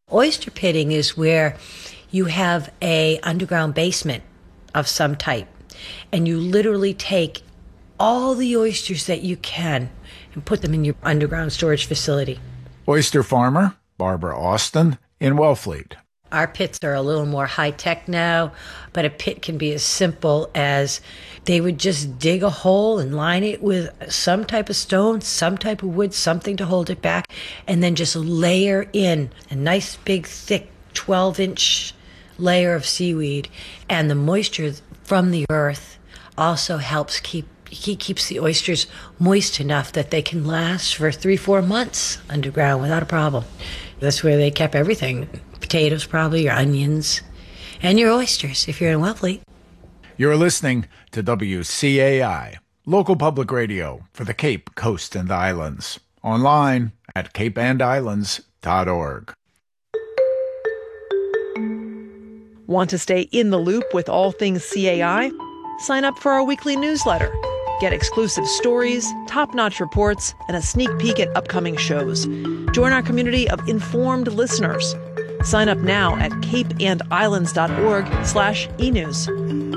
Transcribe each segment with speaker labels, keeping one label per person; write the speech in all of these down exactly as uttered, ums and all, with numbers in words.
Speaker 1: Oyster pitting is where you have a underground basement of some type, and you literally take all the oysters that you can and put them in your underground storage facility.
Speaker 2: Oyster farmer Barbara Austin in Wellfleet.
Speaker 1: Our pits are a little more high-tech now, but a pit can be as simple as they would just dig a hole and line it with some type of stone, some type of wood, something to hold it back, and then just layer in a nice big thick twelve-inch layer of seaweed. And the moisture from the earth also helps keep he keeps the oysters moist enough that they can last for three, four months underground without a problem. That's where they kept everything. Potatoes, probably, your onions, and your oysters if you're in Wellfleet.
Speaker 2: You're listening to W C A I, local public radio for the Cape, Coast, and Islands. Online at cape and islands dot org.
Speaker 3: Want to stay in the loop with all things C A I? Sign up for our weekly newsletter. Get exclusive stories, top-notch reports, and a sneak peek at upcoming shows. Join our community of informed listeners. Sign up now at cape and islands dot org slash e news.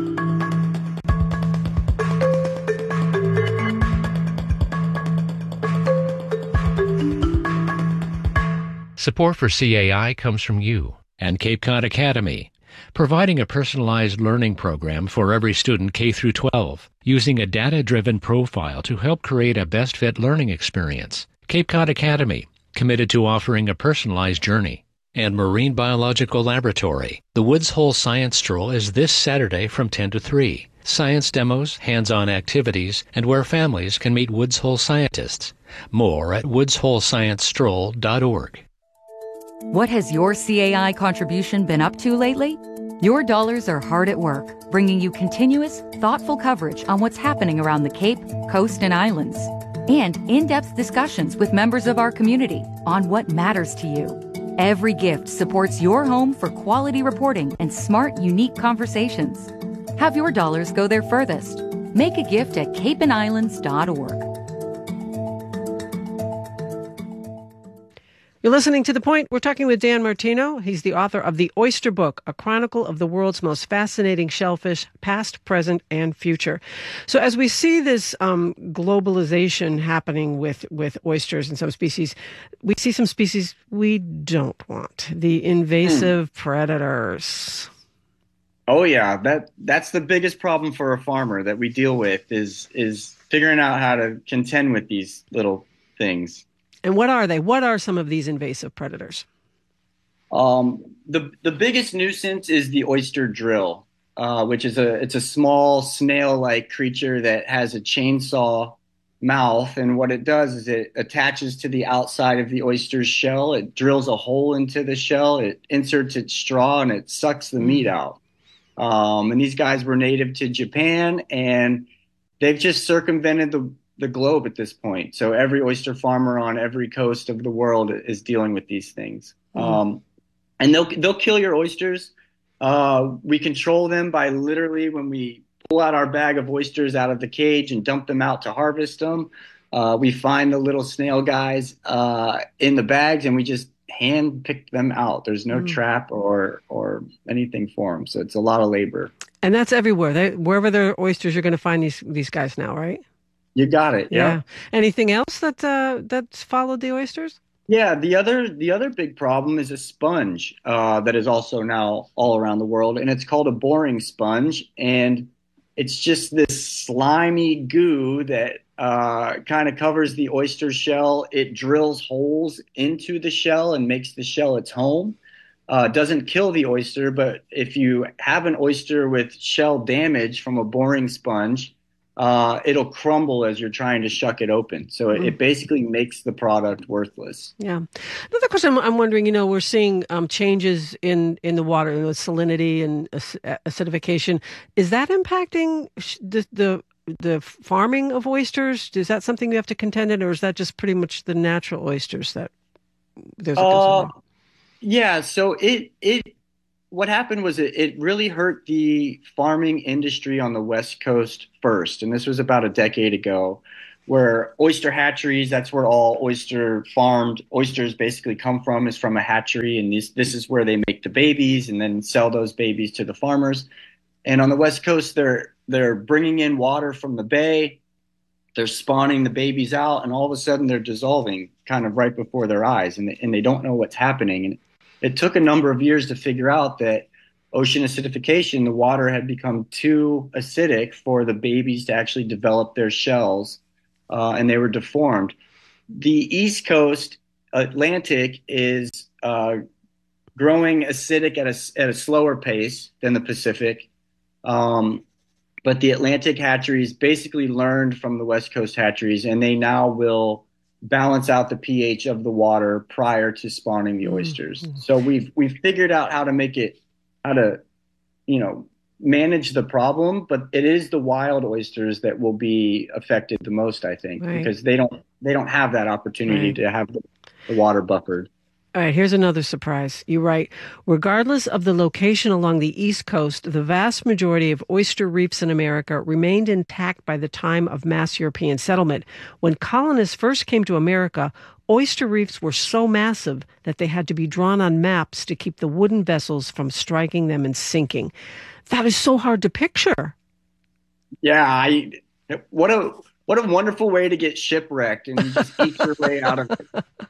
Speaker 4: Support for C A I comes from you and Cape Cod Academy, providing a personalized learning program for every student K through twelve, using a data-driven profile to help create a best-fit learning experience. Cape Cod Academy, committed to offering a personalized journey. And Marine Biological Laboratory. The Woods Hole Science Stroll is this Saturday from ten to three. Science demos, hands-on activities, and where families can meet Woods Hole scientists. More at woods hole science stroll dot org.
Speaker 5: What has your C A I contribution been up to lately? Your dollars are hard at work, bringing you continuous, thoughtful coverage on what's happening around the Cape, Coast, and Islands. And in-depth discussions with members of our community on what matters to you. Every gift supports your home for quality reporting and smart, unique conversations. Have your dollars go there furthest. Make a gift at cape and islands dot org.
Speaker 3: You're listening to The Point. We're talking with Dan Martino. He's the author of The Oyster Book, a chronicle of the world's most fascinating shellfish, past, present, and future. So as we see this um, globalization happening with, with oysters and some species, we see some species we don't want. The invasive mm. predators.
Speaker 6: Oh, yeah. That that's the biggest problem for a farmer that we deal with is is figuring out how to contend with these little things.
Speaker 3: And what are they? What are some of these invasive predators?
Speaker 6: Um, the the biggest nuisance is the oyster drill, uh, which is a it's a small snail-like creature that has a chainsaw mouth, and what it does is it attaches to the outside of the oyster's shell. It drills a hole into the shell. It inserts its straw and it sucks the meat out. Um, and these guys were native to Japan, and they've just circumvented the the globe at this point. So every oyster farmer on every coast of the world is dealing with these things. Mm-hmm. Um, and they'll they'll kill your oysters. Uh, we control them by literally when we pull out our bag of oysters out of the cage and dump them out to harvest them. Uh, we find the little snail guys uh, in the bags and we just hand pick them out. There's no mm-hmm. trap or or anything for them. So it's a lot of labor.
Speaker 3: And that's everywhere. They, wherever there are oysters, you're going to find these these guys now, right?
Speaker 6: You got it. Yeah.
Speaker 3: yeah. Anything else that uh, that's followed the oysters?
Speaker 6: Yeah. The other the other big problem is a sponge uh, that is also now all around the world, and it's called a boring sponge, and it's just this slimy goo that uh, kind of covers the oyster shell. It drills holes into the shell and makes the shell its home. Uh, doesn't kill the oyster, but if you have an oyster with shell damage from a boring sponge, uh, it'll crumble as you're trying to shuck it open. So it, mm. it basically makes the product worthless.
Speaker 3: Yeah. Another question I'm, I'm wondering, you know, we're seeing um, changes in, in the water, you know, salinity and ac- acidification. Is that impacting the, the the farming of oysters? Is that something you have to contend in, or is that just pretty much the natural oysters that there's a concern?
Speaker 6: Uh, yeah. So it it. What happened was it, it really hurt the farming industry on the West Coast first, and this was about a decade ago, where oyster hatcheries, that's where all oyster farmed oysters basically come from, is from a hatchery. And this, this is where they make the babies and then sell those babies to the farmers. And on the West Coast, they're they're bringing in water from the bay. They're spawning the babies out, and all of a sudden they're dissolving kind of right before their eyes, and they, and they don't know what's happening. And it took a number of years to figure out that ocean acidification, the water had become too acidic for the babies to actually develop their shells, uh, and they were deformed. The East Coast Atlantic is uh, growing acidic at a, at a slower pace than the Pacific. Um, but the Atlantic hatcheries basically learned from the West Coast hatcheries, and they now will balance out the pH of the water prior to spawning the oysters. Mm-hmm. So we've we've figured out how to make it, how to, you know, manage the problem, but it is the wild oysters that will be affected the most, I think, right. because they don't they don't have that opportunity right. to have the, the water buffered.
Speaker 3: All right, here's another surprise. You write, regardless of the location along the East Coast, the vast majority of oyster reefs in America remained intact by the time of mass European settlement. When colonists first came to America, oyster reefs were so massive that they had to be drawn on maps to keep the wooden vessels from striking them and sinking. That is so hard to picture.
Speaker 6: Yeah, I, what a what a wonderful way to get shipwrecked and you just eat your way out of it.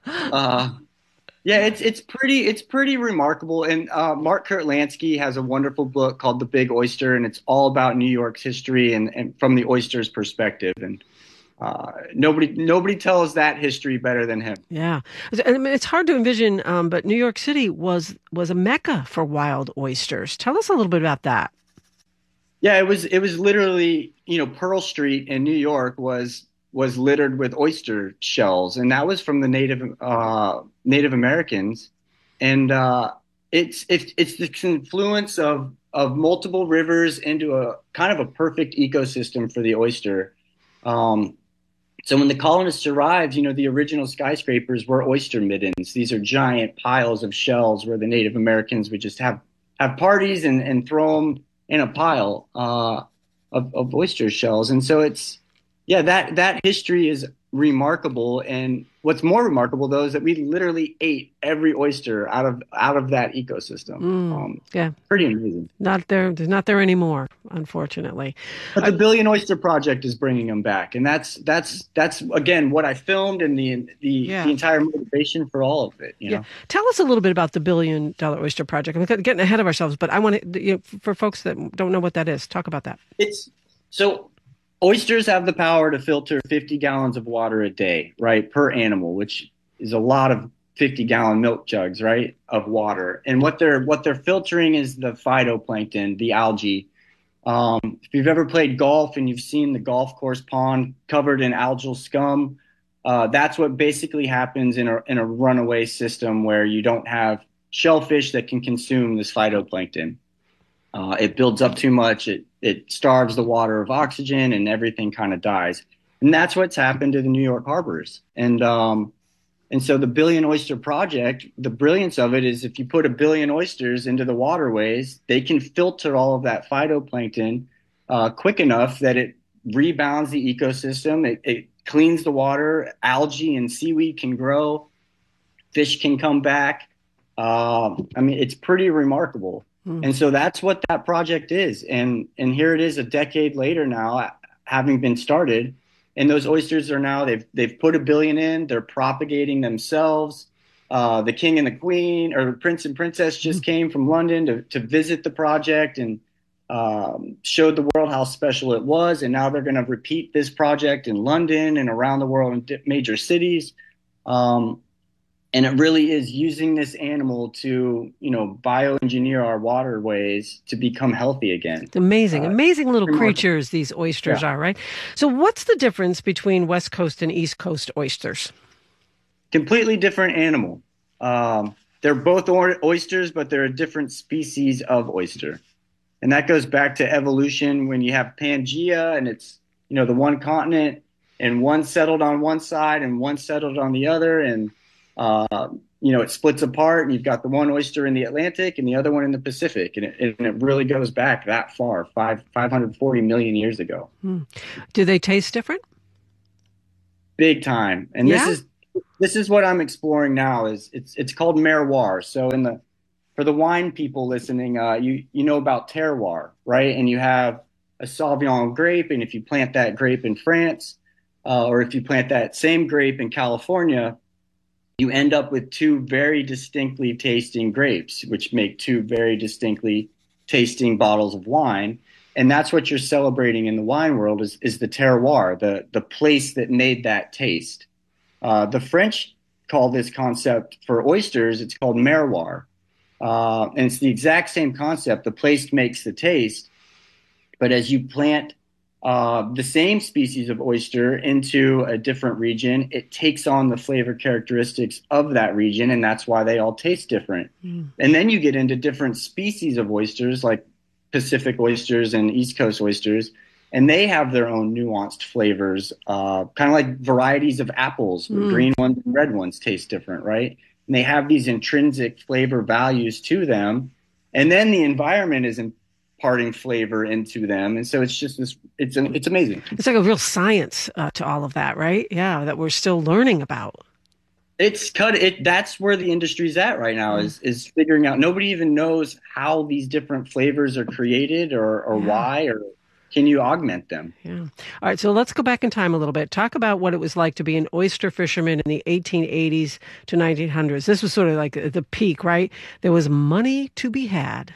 Speaker 6: Uh, Yeah, it's it's pretty it's pretty remarkable. And uh, Mark Kurtlansky has a wonderful book called The Big Oyster, and it's all about New York's history and, and from the oyster's perspective. And uh, nobody nobody tells that history better than him.
Speaker 3: Yeah, I mean, it's hard to envision, um, but New York City was was a mecca for wild oysters. Tell us a little bit about that.
Speaker 6: Yeah, it was it was literally, you know, Pearl Street in New York was. was littered with oyster shells, and that was from the Native uh, Native Americans. And uh, it's it's it's the confluence of of multiple rivers into a kind of a perfect ecosystem for the oyster. Um, so when the colonists arrived, you know, the original skyscrapers were oyster middens. These are giant piles of shells where the Native Americans would just have have parties and and throw them in a pile uh, of, of oyster shells. And so it's Yeah, that, that history is remarkable. And what's more remarkable, though, is that we literally ate every oyster out of out of that ecosystem.
Speaker 3: Mm,
Speaker 6: um,
Speaker 3: yeah.
Speaker 6: Pretty amazing.
Speaker 3: Not there, not there anymore, unfortunately.
Speaker 6: But the I, Billion Oyster Project is bringing them back. And that's, that's, that's again, what I filmed and the the, yeah. the entire motivation for all of it. You
Speaker 3: yeah.
Speaker 6: know?
Speaker 3: Tell us a little bit about the Billion Dollar Oyster Project. I'm getting ahead of ourselves, but I want to, you know, for folks that don't know what that is, talk about that.
Speaker 6: It's so... Oysters have the power to filter fifty gallons of water a day, right, per animal, which is a lot of fifty gallon milk jugs, right, of water. And what they're what they're filtering is the phytoplankton, the algae. Um, if you've ever played golf and you've seen the golf course pond covered in algal scum, uh, that's what basically happens in a in a runaway system where you don't have shellfish that can consume this phytoplankton. Uh, it builds up too much. It it starves the water of oxygen, and everything kind of dies. And that's what's happened to the New York harbors. And um, and so the Billion Oyster Project, the brilliance of it is if you put a billion oysters into the waterways, they can filter all of that phytoplankton uh, quick enough that it rebounds the ecosystem. It, it cleans the water. Algae and seaweed can grow. Fish can come back. Uh, I mean, it's pretty remarkable. And so that's what that project is. And and here it is a decade later now, having been started. And those oysters are now, they've they've put a billion in. They're propagating themselves. Uh, the king and the queen, or the prince and princess, just came from London to, to visit the project and um, showed the world how special it was. And now they're going to repeat this project in London and around the world in major cities. Um And it really is using this animal to, you know, bioengineer our waterways to become healthy again.
Speaker 3: It's amazing, uh, amazing little
Speaker 6: remarkable.
Speaker 3: creatures these oysters
Speaker 6: yeah.
Speaker 3: are, right? So what's the difference between West Coast and East Coast oysters?
Speaker 6: Completely different animal. Um, they're both or- oysters, but they're a different species of oyster. And that goes back to evolution when you have Pangea and it's, you know, the one continent and one settled on one side and one settled on the other. And Uh, you know, it splits apart and you've got the one oyster in the Atlantic and the other one in the Pacific. And it, and it really goes back that far, five, five hundred forty million years ago.
Speaker 3: Hmm. Do they taste different?
Speaker 6: big time. And
Speaker 3: Yeah?
Speaker 6: this is this is what I'm exploring now. Is it's it's called terroir. So in the for the wine people listening, uh, you you know about terroir, right? And you have a Sauvignon grape, and if you plant that grape in France, uh, or if you plant that same grape in California, you end up with two very distinctly tasting grapes, which make two very distinctly tasting bottles of wine. And that's what you're celebrating in the wine world is, is the terroir, the, the place that made that taste. Uh, the French call this concept for oysters, it's called merroir. Uh, and it's the exact same concept. The place makes the taste. But as you plant uh, the same species of oyster into a different region, it takes on the flavor characteristics of that region, and that's why they all taste different. Mm. And then you get into different species of oysters, like Pacific oysters and East Coast oysters, and they have their own nuanced flavors, uh, kind of like varieties of apples. Mm. Green ones and red ones taste different, right? And they have these intrinsic flavor values to them, and then the environment is imparting flavor into them, and so it's just this. It's an, it's amazing.
Speaker 3: It's like a real science uh, to all of that, right? Yeah, that we're still learning about.
Speaker 6: It's cut. It that's where the industry's at right now. Is is figuring out. Nobody even knows how these different flavors are created, or or yeah. why, or can you augment them?
Speaker 3: Yeah. All right. So let's go back in time a little bit. Talk about what it was like to be an oyster fisherman in the eighteen eighties to nineteen hundreds. This was sort of like the peak, right? There was money to be had.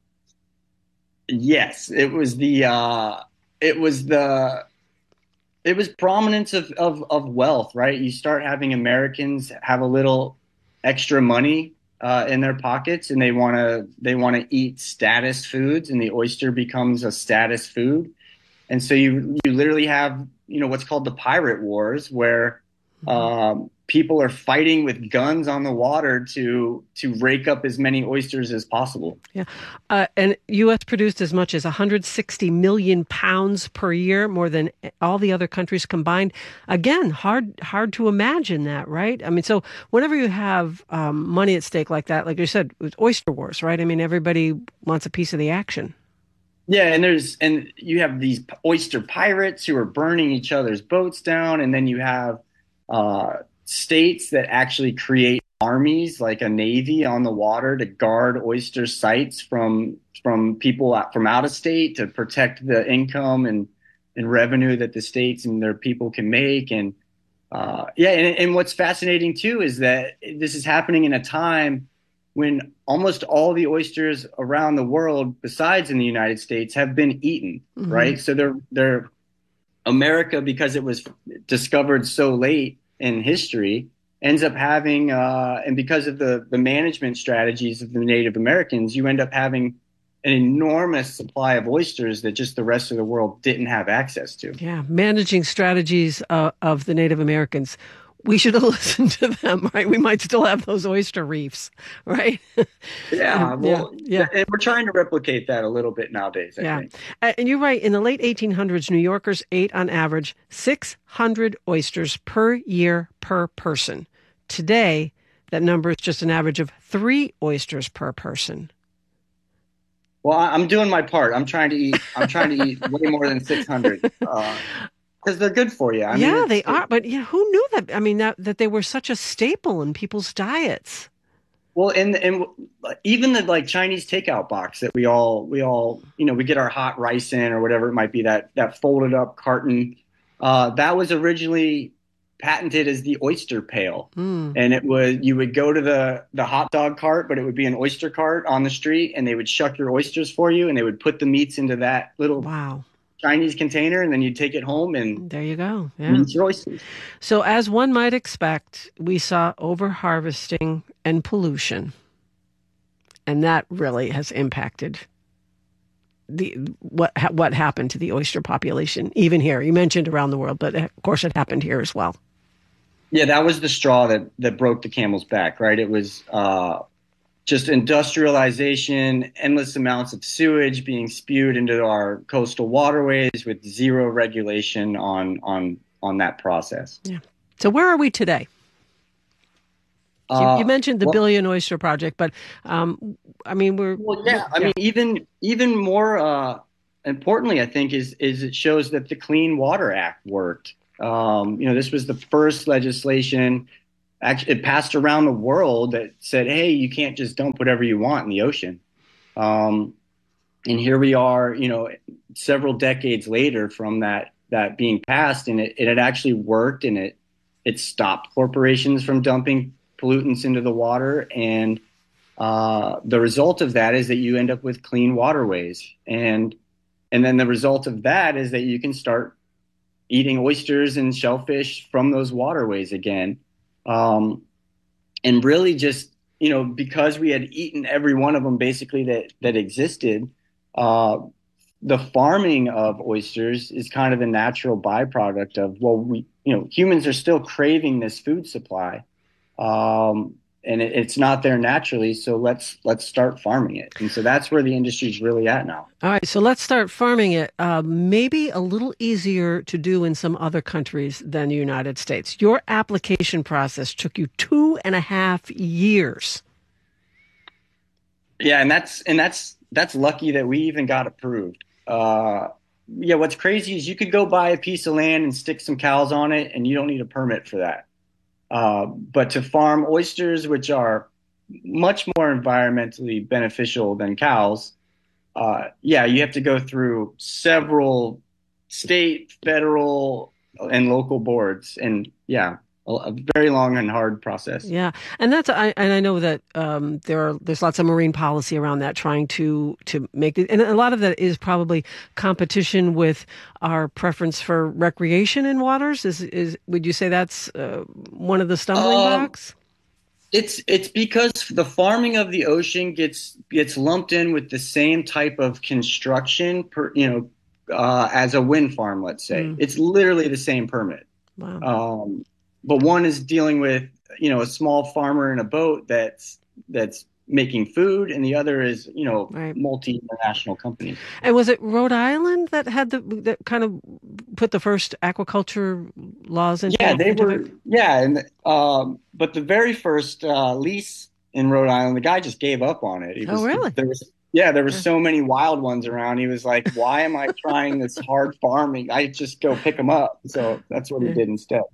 Speaker 6: Yes, it was the. Uh, it was the. It was prominence of, of, of wealth, right? You start having Americans have a little extra money uh, in their pockets, and they want to they want to eat status foods, and the oyster becomes a status food. And so you you literally have you know what's called the pirate wars, where um, people are fighting with guns on the water to to rake up as many oysters as possible.
Speaker 3: Yeah, uh, and U S produced as much as one hundred sixty million pounds per year, more than all the other countries combined. Again, hard hard to imagine that, right? I mean, so whenever you have um, money at stake like that, like you said, it was oyster wars, right? I mean, everybody wants a piece of the action.
Speaker 6: Yeah, and there's and you have these oyster pirates who are burning each other's boats down, and then you have uh, states that actually create armies like a navy on the water to guard oyster sites from from people out, from out of state, to protect the income and, and revenue that the states and their people can make. And uh, yeah, and, and what's fascinating too is that this is happening in a time when almost all the oysters around the world, besides in the United States, have been eaten, mm-hmm. right? So they're they're America, because it was discovered so late in history, ends up having, uh, and because of the, the management strategies of the Native Americans, you end up having an enormous supply of oysters that just the rest of the world didn't have access to.
Speaker 3: Yeah, managing strategies uh, of the Native Americans. We should have listened to them, right? We might still have those oyster reefs, right?
Speaker 6: Yeah, well, yeah, yeah. And we're trying to replicate that a little bit nowadays, I
Speaker 3: yeah.
Speaker 6: think.
Speaker 3: And you're right. In the late eighteen hundreds, New Yorkers ate on average six hundred oysters per year per person. Today, that number is just an average of three oysters per person.
Speaker 6: Well, I'm doing my part. I'm trying to eat. I'm trying to eat way more than six hundred. Uh, Because they're good for you. I
Speaker 3: yeah,
Speaker 6: mean,
Speaker 3: they are. But yeah, who knew that? I mean, that, that they were such a staple in people's diets.
Speaker 6: Well, and and even the like Chinese takeout box that we all we all you know we get our hot rice in, or whatever it might be, that that folded up carton, uh, that was originally patented as the oyster pail, mm. and it was you would go to the the hot dog cart, but it would be an oyster cart on the street, and they would shuck your oysters for you, and they would put the meats into that little
Speaker 3: wow.
Speaker 6: Chinese container, and then you take it home, and
Speaker 3: there you go. Yeah.
Speaker 6: Eat your oysters.
Speaker 3: So, as one might expect, we saw over-harvesting and pollution, and that really has impacted the what what happened to the oyster population, even here. You mentioned around the world, but of course, it happened here as well.
Speaker 6: Yeah, that was the straw that that broke the camel's back, right? It was uh, just industrialization, endless amounts of sewage being spewed into our coastal waterways with zero regulation on on on that process.
Speaker 3: Yeah. So where are we today? So you,
Speaker 6: uh,
Speaker 3: you mentioned the
Speaker 6: well,
Speaker 3: Billion Oyster Project, but um, I mean, we're
Speaker 6: well, yeah. I
Speaker 3: yeah.
Speaker 6: mean, even even more uh, importantly, I think is is it shows that the Clean Water Act worked. Um, you know, this was the first legislation, actually, it passed around the world that said, hey, you can't just dump whatever you want in the ocean. Um, and here we are, you know, several decades later from that that being passed, and it, it had actually worked, and it it stopped corporations from dumping pollutants into the water. And uh, the result of that is that you end up with clean waterways. And and then the result of that is that you can start eating oysters and shellfish from those waterways again. Um, and really just, you know, because we had eaten every one of them basically that, that existed, uh, the farming of oysters is kind of a natural byproduct of, well, we, you know, humans are still craving this food supply. Um, and it, it's not there naturally. So let's, let's start farming it. And so that's where the industry is really at now.
Speaker 3: All right. So let's start farming it. Uh, maybe a little easier to do in some other countries than the United States. Your application process took you two and a half years.
Speaker 6: Yeah. And that's, and that's, that's lucky that we even got approved. Uh, yeah. What's crazy is you could go buy a piece of land and stick some cows on it, and you don't need a permit for that. Uh, but to farm oysters, which are much more environmentally beneficial than cows, uh, yeah, you have to go through several state, federal, and local boards, and yeah, a, a very long and hard process.
Speaker 3: Yeah, and that's I and I know that um, there are there's lots of marine policy around that, trying to to make it, and a lot of that is probably competition with our preference for recreation in waters. Is is would you say that's uh, one of the stumbling um, blocks?
Speaker 6: It's it's because the farming of the ocean gets gets lumped in with the same type of construction, per, you know, uh, as a wind farm. Let's say mm. It's literally the same permit.
Speaker 3: Wow.
Speaker 6: Um, but one is dealing with, you know, a small farmer in a boat that's that's making food, and the other is, you know, right. multi-international companies.
Speaker 3: And was it Rhode Island that had the that kind of put the first aquaculture laws into?
Speaker 6: Yeah, they
Speaker 3: into
Speaker 6: were.
Speaker 3: it?
Speaker 6: Yeah, and um, but the very first uh, lease in Rhode Island, the guy just gave up on it. He was,
Speaker 3: oh, really?
Speaker 6: There was, yeah, there were so many wild ones around. He was like, "Why am I trying this hard farming? I just go pick them up." So that's what he did instead.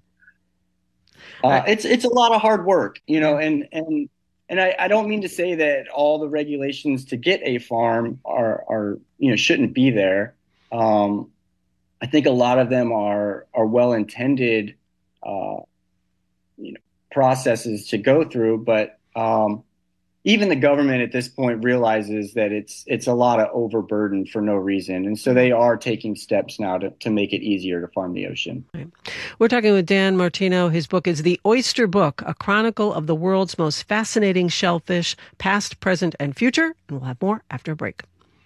Speaker 6: Uh, it's it's a lot of hard work, you know, and and and I, I don't mean to say that all the regulations to get a farm are are you know shouldn't be there. Um, I think a lot of them are are well intended, uh, you know, processes to go through, but um, even the government at this point realizes that it's it's a lot of overburden for no reason. And so they are taking steps now to, to make it easier to farm the ocean.
Speaker 3: Right. We're talking with Dan Martino. His book is The Oyster Book, a chronicle of the world's most fascinating shellfish, past, present, and future. And we'll have more after a break.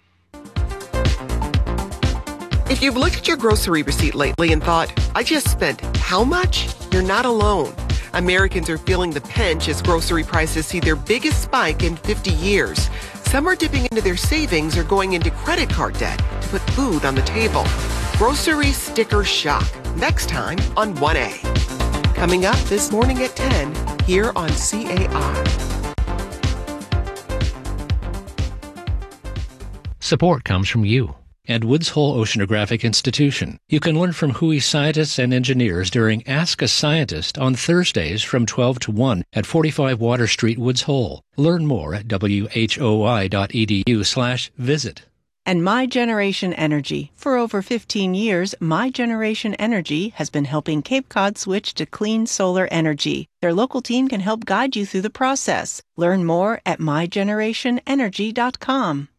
Speaker 7: If you've looked at your grocery receipt lately and thought, I just spent how much? You're not alone. Americans are feeling the pinch as grocery prices see their biggest spike in fifty years. Some are dipping into their savings or going into credit card debt to put food on the table. Grocery sticker shock, next time on one A. Coming up this morning at ten, here on C A I.
Speaker 4: Support comes from you and Woods Hole Oceanographic Institution. You can learn from W H O I scientists and engineers during Ask a Scientist on Thursdays from twelve to one at forty-five Water Street, Woods Hole. Learn more at W H O I dot E D U slash visit.
Speaker 8: And My Generation Energy. For over fifteen years, My Generation Energy has been helping Cape Cod switch to clean solar energy. Their local team can help guide you through the process. Learn more at my generation energy dot com.